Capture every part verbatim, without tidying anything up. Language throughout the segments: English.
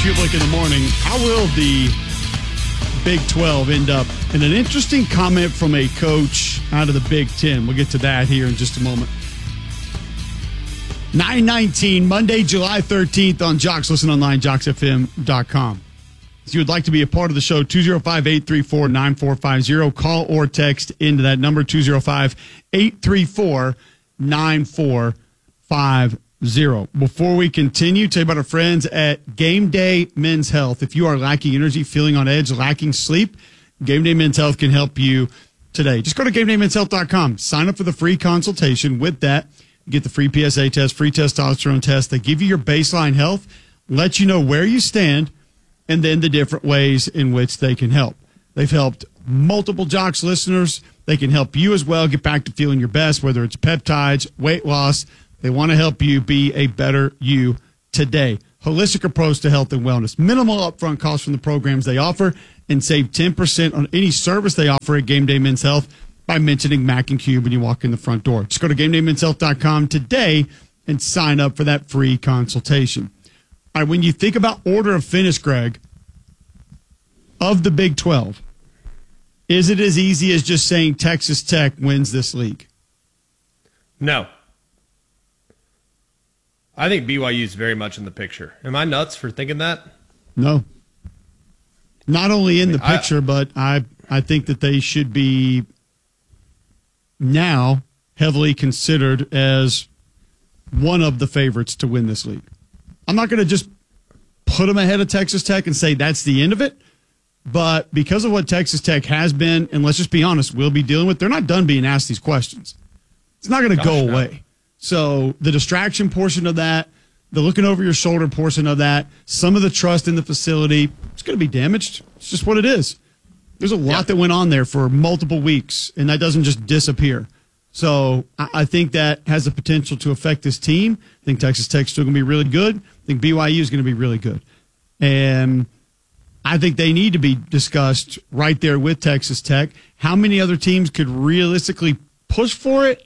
Public in the morning. How will the Big twelve end up? And an interesting comment from a coach out of the Big Ten. We'll get to that here in just a moment. nine nineteen, Monday, July thirteenth on Jocks. Listen online, jocks f m dot com. If you would like to be a part of the show, two oh five, eight three four, nine four five zero. Call or text into that number, two oh five, eight three four, nine four five zero. Before we continue, tell you about our friends at Game Day Men's Health. If you are lacking energy, feeling on edge, lacking sleep, Game Day Men's Health can help you today. Just go to game day men's health dot com. Sign up for the free consultation. With that, you get the free P S A test, free testosterone test. They give you your baseline health, let you know where you stand, and then the different ways in which they can help. They've helped multiple Jocks listeners. They can help you as well get back to feeling your best, whether it's peptides, weight loss. They want to help you be a better you today. Holistic approach to health and wellness. Minimal upfront costs from the programs they offer, and save ten percent on any service they offer at Game Day Men's Health by mentioning Mac and Cube when you walk in the front door. Just go to game day men's health dot com today and sign up for that free consultation. All right, when you think about order of finish, Greg, of the Big twelve, is it as easy as just saying Texas Tech wins this league? No. I think B Y U is very much in the picture. Am I nuts for thinking that? No. Not only in I mean, the picture, I, but I I think that they should be now heavily considered as one of the favorites to win this league. I'm not going to just put them ahead of Texas Tech and say that's the end of it, but because of what Texas Tech has been, and let's just be honest, we'll be dealing with, they're not done being asked these questions. It's not going to go away. No. So the distraction portion of that, the looking over your shoulder portion of that, some of the trust in the facility, it's going to be damaged. It's just what it is. There's a lot yeah. that went on there for multiple weeks, and that doesn't just disappear. So I, I think that has the potential to affect this team. I think Texas Tech's still going to be really good. I think B Y U is going to be really good. And I think they need to be discussed right there with Texas Tech. How many other teams could realistically push for it?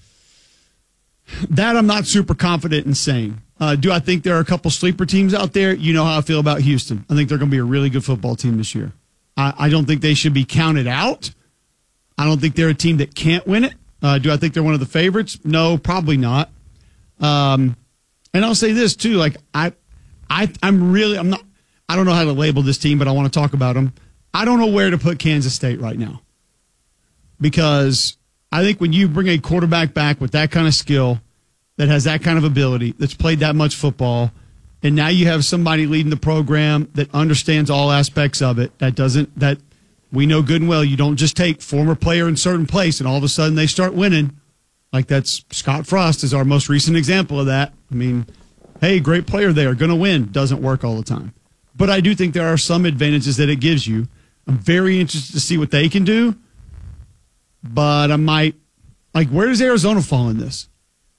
That I'm not super confident in saying. Uh, do I think there are a couple sleeper teams out there? You know how I feel about Houston. I think they're going to be a really good football team this year. I, I don't think they should be counted out. I don't think they're a team that can't win it. Uh, do I think they're one of the favorites? No, probably not. Um, and I'll say this too: like I, I, I'm really, I'm not. I don't know how to label this team, but I want to talk about them. I don't know where to put Kansas State right now, because I think when you bring a quarterback back with that kind of skill, that has that kind of ability, that's played that much football, and now you have somebody leading the program that understands all aspects of it, that doesn't, that we know good and well, you don't just take former player in a certain place and all of a sudden they start winning. Like that's Scott Frost is our most recent example of that. I mean, hey, great player there, going to win. Doesn't work all the time. But I do think there are some advantages that it gives you. I'm very interested to see what they can do. But I might, like, where does Arizona fall in this?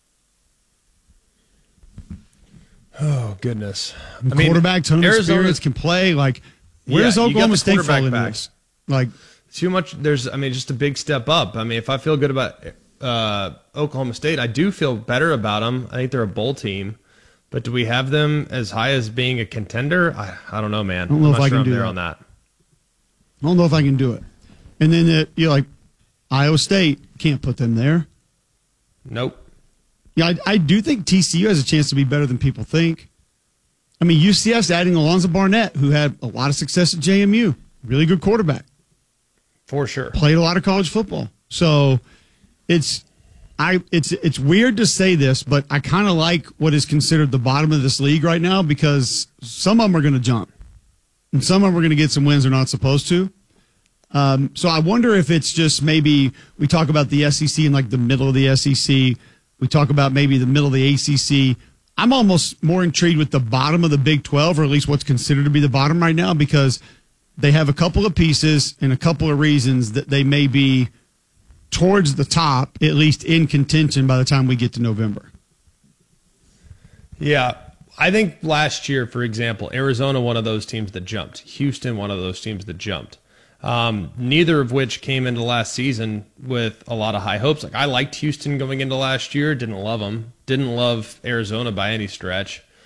Oh, goodness. I mean, quarterback, ton of Arizona, experience, can play. Like, where yeah, does Oklahoma State fall in back. this? Like, too much. There's, I mean, just a big step up. I mean, if I feel good about uh, Oklahoma State, I do feel better about them. I think they're a bowl team. But do we have them as high as being a contender? I, I don't know, man. I don't know I'm if not I sure can I'm do there that. on that. I don't know if I can do it. And then the, you're like, Iowa State, can't put them there. Nope. Yeah, I, I do think T C U has a chance to be better than people think. I mean, U C F's adding Alonzo Barnett, who had a lot of success at J M U. Really good quarterback. For sure. Played a lot of college football. So it's I it's it's weird to say this, but I kind of like what is considered the bottom of this league right now, because some of them are going to jump. And some of them are going to get some wins they're not supposed to. Um, so I wonder if it's just maybe we talk about the S E C in like the middle of the S E C. We talk about maybe the middle of the A C C. I'm almost more intrigued with the bottom of the Big twelve, or at least what's considered to be the bottom right now, because they have a couple of pieces and a couple of reasons that they may be towards the top, at least in contention by the time we get to November. Yeah. I think last year, for example, Arizona, one of those teams that jumped. Houston, one of those teams that jumped. Um, neither of which came into last season with a lot of high hopes. Like I liked Houston going into last year, didn't love them, didn't love Arizona by any stretch.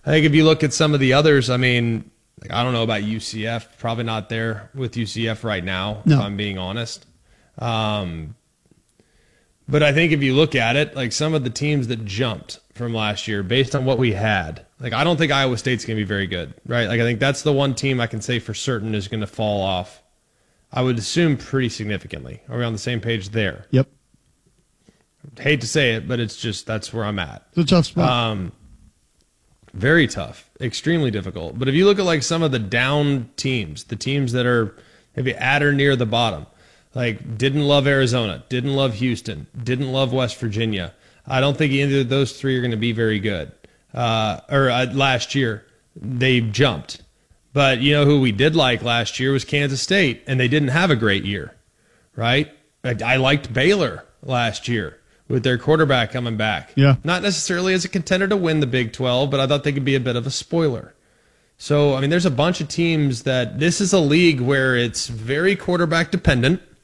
I think if you look at some of the others, I mean, like, I don't know about U C F. Probably not there with U C F right now, no. if I'm being honest. Um, but I think if you look at it, like some of the teams that jumped from last year based on what we had, like I don't think Iowa State's going to be very good, right? Like I think that's the one team I can say for certain is going to fall off. I would assume pretty significantly. Are we on the same page there? Yep. Hate to say it, but it's just that's where I'm at. It's a tough spot. Um, very tough, extremely difficult. But if you look at like some of the down teams, the teams that are maybe at or near the bottom, like didn't love Arizona, didn't love Houston, didn't love West Virginia. I don't think either of those three are going to be very good. Uh, or uh, last year, they jumped. But you know who we did like last year was Kansas State, and they didn't have a great year, right? I, I liked Baylor last year with their quarterback coming back. Yeah. Not necessarily as a contender to win the Big twelve, but I thought they could be a bit of a spoiler. So, I mean, there's a bunch of teams that this is a league where it's very quarterback dependent.